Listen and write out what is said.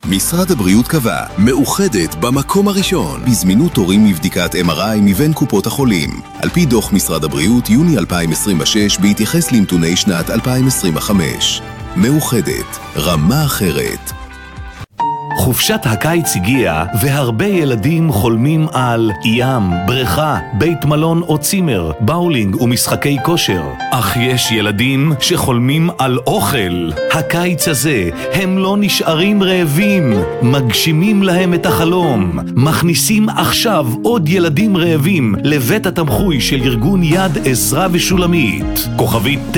משרד הבריאות קבע, מאוחדת במקום הראשון בזמינות תורים מבדיקת MRI מבין קופות החולים. על פי דוח משרד הבריאות יוני 2026 בהתייחס לנתוני שנת 2025. מאוחדת, רמה אחרת. חופשת הקיץ הגיעה והרבה ילדים חולמים על ים, בריכה, בית מלון או צימר, באולינג ומשחקי כושר. אך יש ילדים שחולמים על אוכל. הקיץ הזה הם לא נשארים רעבים, מגשימים להם את החלום. מכניסים עכשיו עוד ילדים רעבים לבית התמחוי של ארגון יד עזרה ושולמית. כוכבית